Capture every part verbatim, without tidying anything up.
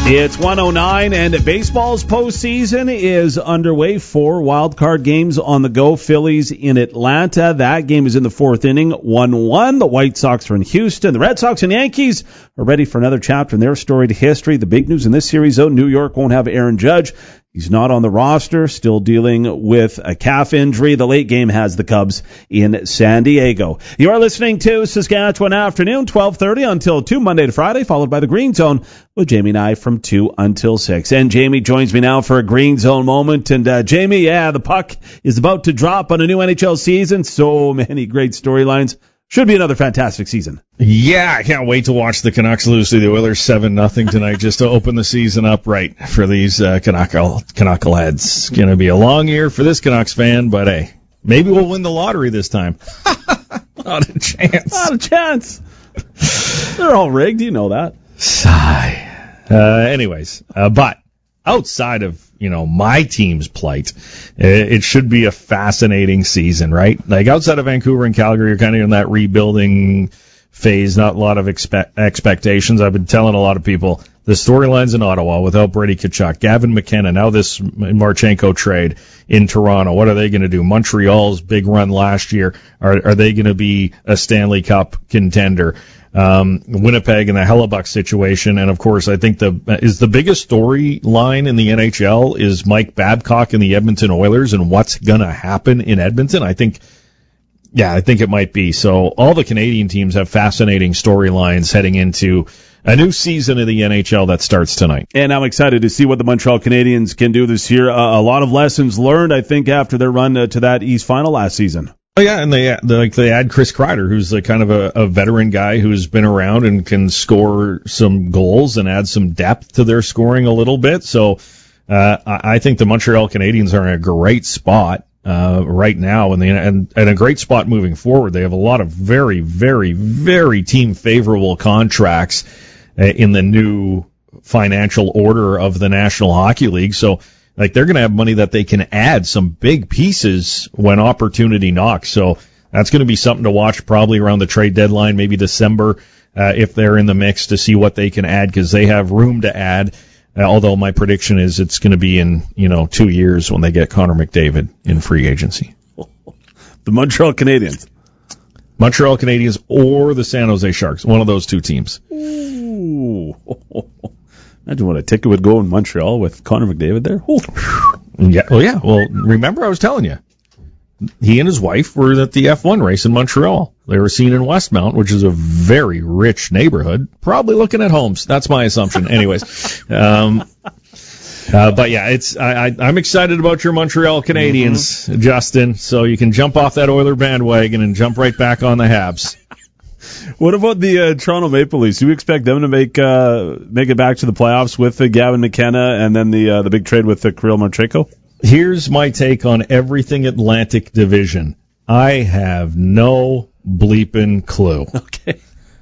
It's one oh nine, and baseball's postseason is underway. Four wild card games on the go. Phillies in Atlanta. That game is in the fourth inning, one one. The White Sox are in Houston. The Red Sox and Yankees are ready for another chapter in their storied history. The big news in this series, though, New York won't have Aaron Judge. He's not on the roster, still dealing with a calf injury. The late game has the Cubs in San Diego. You are listening to Saskatchewan Afternoon, twelve thirty until two, Monday to Friday, followed by the Green Zone with Jamie and I from two until six. And Jamie joins me now for a Green Zone moment. And uh, Jamie, yeah, the puck is about to drop on a new N H L season. So many great storylines. Should be another fantastic season. Yeah, I can't wait to watch the Canucks lose to the Oilers seven nothing tonight just to open the season up right for these uh, Canuckleheads. It's going to be a long year for this Canucks fan, but hey, maybe we'll win the lottery this time. Not a chance. Not a chance. They're all rigged, you know that. Sigh. Uh, anyways, uh, but outside of, you know, my team's plight, it should be a fascinating season, right? Like outside of Vancouver and Calgary, you're kind of in that rebuilding phase, not a lot of expe- expectations. I've been telling a lot of people the storylines in Ottawa without Brady Tkachuk, Gavin McKenna, now this Marchenko trade in Toronto. What are they going to do? Montreal's big run last year, are, are they going to be a Stanley Cup contender? Um, Winnipeg and the Hellebuck situation, and of course, I think the is the biggest storyline in the N H L is Mike Babcock and the Edmonton Oilers and what's gonna happen in Edmonton. I think, yeah, I think it might be. So all the Canadian teams have fascinating storylines heading into a new season of the N H L that starts tonight. And I'm excited to see what the Montreal Canadiens can do this year. Uh, a lot of lessons learned, I think, after their run uh, to that East Final last season. Oh yeah, and they they, like they add Chris Kreider, who's like kind of a, a veteran guy who's been around and can score some goals and add some depth to their scoring a little bit. So uh, I think the Montreal Canadiens are in a great spot uh, right now, and, they, and and a great spot moving forward. They have a lot of very, very, very team favorable contracts uh, in the new financial order of the National Hockey League. So. Like, they're going to have money that they can add some big pieces when opportunity knocks. So that's going to be something to watch probably around the trade deadline, maybe December, uh, if they're in the mix to see what they can add, because they have room to add. Uh, although my prediction is it's going to be in, you know, two years when they get Connor McDavid in free agency. The Montreal Canadiens. Montreal Canadiens or the San Jose Sharks. One of those two teams. Ooh. Imagine what a ticket would go in Montreal with Connor McDavid there. Ooh. Yeah, well, yeah. Well, remember I was telling you, he and his wife were at the F one race in Montreal. They were seen in Westmount, which is a very rich neighborhood. Probably looking at homes. That's my assumption. Anyways, um, uh, but yeah, it's I, I, I'm excited about your Montreal Canadiens, mm-hmm. Justin. So you can jump off that Oiler bandwagon and jump right back on the Habs. What about the uh, Toronto Maple Leafs? Do you expect them to make uh, make it back to the playoffs with uh, Gavin McKenna and then the uh, the big trade with uh, Kirill Marchenko? Here's my take on everything Atlantic Division. I have no bleeping clue. Okay.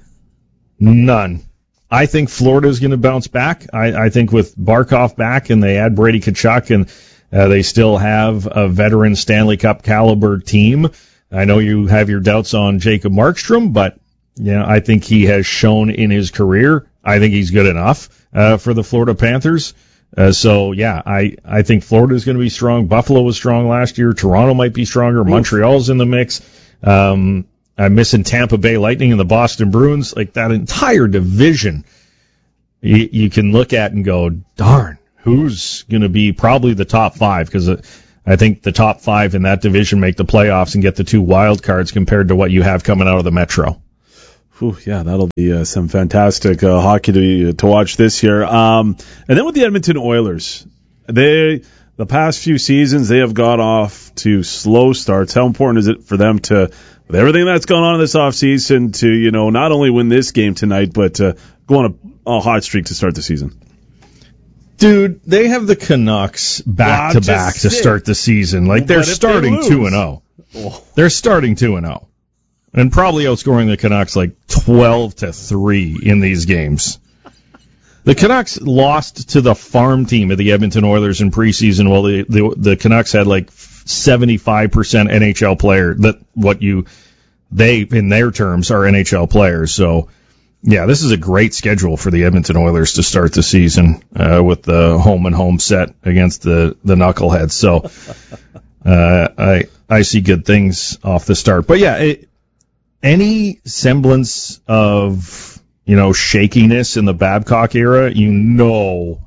None. I think Florida's going to bounce back. I, I think with Barkov back and they add Brady Tkachuk and uh, they still have a veteran Stanley Cup caliber team. I know you have your doubts on Jacob Markstrom, but you know, I think he has shown in his career, I think he's good enough uh, for the Florida Panthers. Uh, so, yeah, I, I think Florida is going to be strong. Buffalo was strong last year. Toronto might be stronger. Montreal's in the mix. Um, I'm missing Tampa Bay Lightning and the Boston Bruins. Like, that entire division, you, you can look at and go, darn, who's going to be probably the top five? Because I think the top five in that division make the playoffs and get the two wild cards compared to what you have coming out of the Metro. Whew, yeah, that'll be uh, some fantastic uh, hockey to to watch this year. Um, and then with the Edmonton Oilers, they the past few seasons they have got off to slow starts. How important is it for them to, with everything that's going on in this offseason, to you know not only win this game tonight, but uh, go on a, a hot streak to start the season? Dude, they have the Canucks back to back to start the season. Like they're starting two and zero. They're starting two and zero. And probably outscoring the Canucks like twelve to three in these games. The Canucks lost to the farm team of the Edmonton Oilers in preseason while the, the, the Canucks had like seventy-five percent N H L player, that what you, they, in their terms, are N H L players. So, Yeah, this is a great schedule for the Edmonton Oilers to start the season uh, with the home and home set against the, the Knuckleheads. So uh, I I see good things off the start. But yeah, it, any semblance of, you know, shakiness in the Babcock era, you know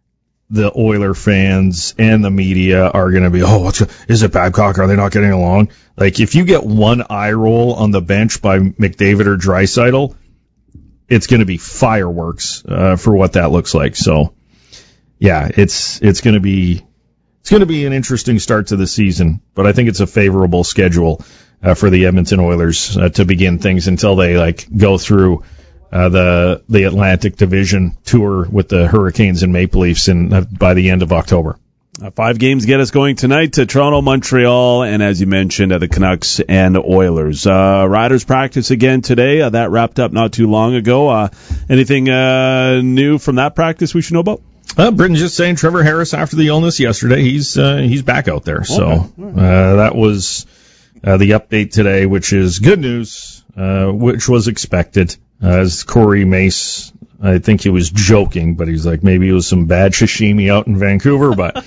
the Oiler fans and the media are going to be, oh, what's, is it Babcock? Are they not getting along? Like, if you get one eye roll on the bench by McDavid or Draisaitl, it's going to be fireworks uh, for what that looks like. So, yeah, it's it's going to be it's going to be an interesting start to the season, but I think it's a favorable schedule uh, for the Edmonton Oilers uh, to begin things until they like go through uh, the the Atlantic Division tour with the Hurricanes and Maple Leafs in uh, by the end of October. Uh, five games get us going tonight to Toronto, Montreal, and as you mentioned, uh, the Canucks and Oilers. Uh, Riders practice again today. Uh, that wrapped up not too long ago. Uh, anything uh, new from that practice we should know about? Uh, Britton's just saying Trevor Harris, after the illness yesterday, he's uh, he's back out there. So okay. uh, that was uh, the update today, which is good news, uh, which was expected. Uh, as Corey Mace, I think he was joking, but he's like, maybe it was some bad sashimi out in Vancouver, but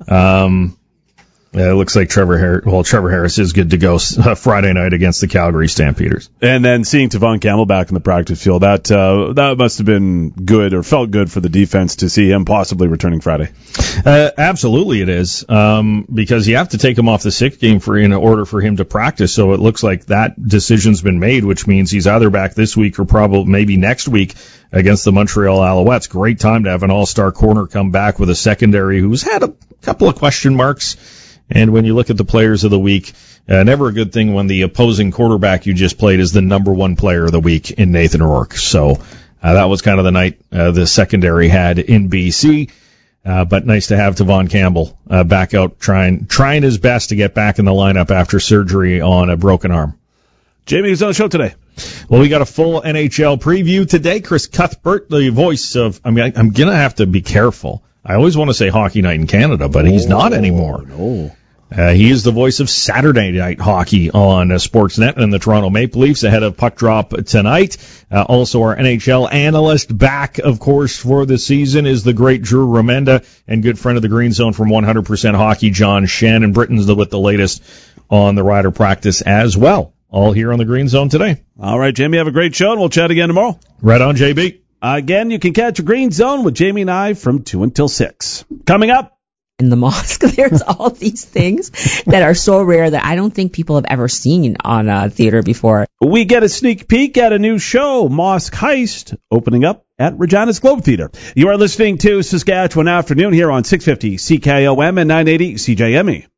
um, yeah, it looks like Trevor Harris, well, Trevor Harris is good to go uh, Friday night against the Calgary Stampeders. And then seeing Tavon Campbell back in the practice field, that uh, that must have been good or felt good for the defense to see him possibly returning Friday. Uh, absolutely it is, um, because you have to take him off the sick game for in order for him to practice. So it looks like that decision's been made, which means he's either back this week or probably maybe next week against the Montreal Alouettes. Great time to have an all-star corner come back with a secondary who's had a couple of question marks. And when you look at the players of the week, uh, never a good thing when the opposing quarterback you just played is the number one player of the week in Nathan Rourke. So uh, that was kind of the night uh, the secondary had in B C. Uh, but nice to have Tavon Campbell uh, back out trying trying his best to get back in the lineup after surgery on a broken arm. Jamie, who's on the show today? Well, we got a full N H L preview today. Chris Cuthbert, the voice of, I mean, I, I'm going to have to be careful. I always want to say Hockey Night in Canada, but he's oh, not anymore. No. Uh, he is the voice of Saturday Night Hockey on uh, Sportsnet and the Toronto Maple Leafs ahead of puck drop tonight. Uh, also, our N H L analyst back, of course, for the season is the great Drew Remenda and good friend of the Green Zone from one hundred percent Hockey, John Shannon. Britain's with the latest on the Rider practice as well. All here on the Green Zone today. All right, Jamie, have a great show, and we'll chat again tomorrow. Right on, J B. Again, you can catch a Green Zone with Jamie and I from two until six. Coming up. In the mosque, there's all these things that are so rare that I don't think people have ever seen on uh, theater before. We get a sneak peek at a new show, Mosque Heist, opening up at Regina's Globe Theater. You are listening to Saskatchewan Afternoon here on six fifty C K O M and nine eighty C J M E.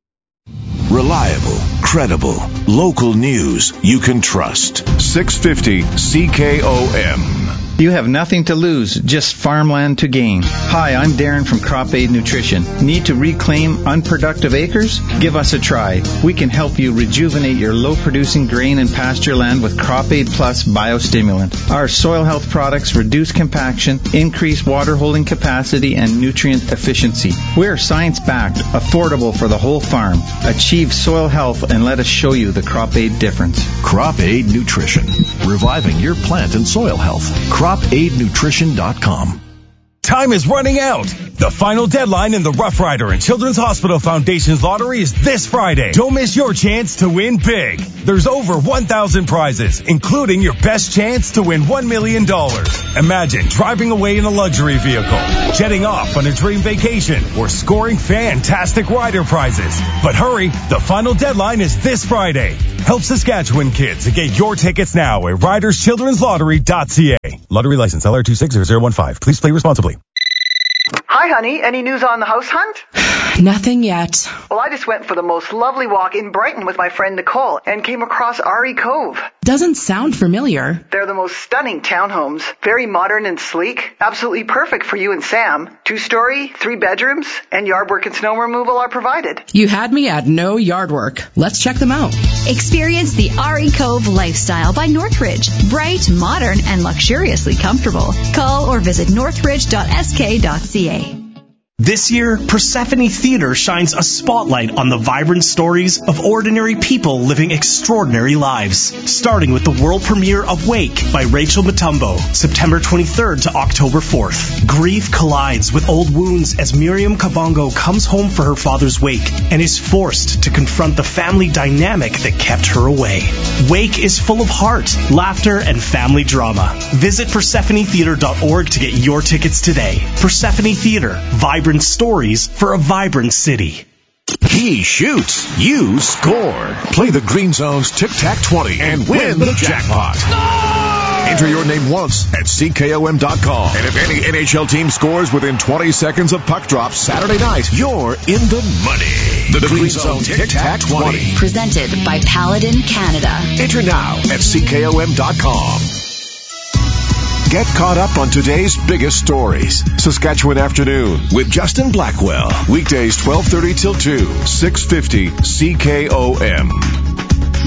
Reliable, credible, local news you can trust. six fifty C K O M. You have nothing to lose, just farmland to gain. Hi, I'm Darren from Crop Aid Nutrition. Need to reclaim unproductive acres? Give us a try. We can help you rejuvenate your low-producing grain and pasture land with Crop Aid Plus biostimulant. Our soil health products reduce compaction, increase water holding capacity, and nutrient efficiency. We're science-backed, affordable for the whole farm. Achieve soil health and let us show you the Crop Aid difference. Crop Aid Nutrition, reviving your plant and soil health. crop aid nutrition dot com. Time is running out. The final deadline in the Rough Rider and Children's Hospital Foundation's lottery is this Friday. Don't miss your chance to win big. There's over one thousand prizes, including your best chance to win one million dollars. Imagine driving away in a luxury vehicle, jetting off on a dream vacation, or scoring fantastic rider prizes. But hurry, the final deadline is this Friday. Help Saskatchewan kids and get your tickets now at riders children's lottery dot c a. Lottery license L R two six zero zero one five. Please play responsibly. Hi, honey. Any news on the house hunt? Nothing yet. Well, I just went for the most lovely walk in Brighton with my friend Nicole and came across Ari Cove. Doesn't sound familiar. They're the most stunning townhomes. Very modern and sleek. Absolutely perfect for you and Sam. Two-story, three bedrooms, and yard work and snow removal are provided. You had me at no yard work. Let's check them out. Experience the Ari Cove lifestyle by Northridge. Bright, modern, and luxuriously comfortable. Call or visit northridge dot s k dot c a. This year, Persephone Theater shines a spotlight on the vibrant stories of ordinary people living extraordinary lives. Starting with the world premiere of Wake by Rachel Mutombo, September twenty-third to October fourth. Grief collides with old wounds as Miriam Kabongo comes home for her father's wake and is forced to confront the family dynamic that kept her away. Wake is full of heart, laughter, and family drama. Visit Persephone Theater dot org to get your tickets today. Persephone Theater, vibrant stories for a vibrant city. He shoots, you score. Play the Green Zone's Tic-Tac twenty and win the jackpot. Enter your name once at C K O M dot com. And if any N H L team scores within twenty seconds of puck drop Saturday night, you're in the money. The, the Green Zone Tic-Tac twenty. Presented by Paladin Canada. Enter now at C K O M dot com. Get caught up on today's biggest stories. Saskatchewan Afternoon with Justin Blackwell. Weekdays twelve thirty till two, six fifty C K O M.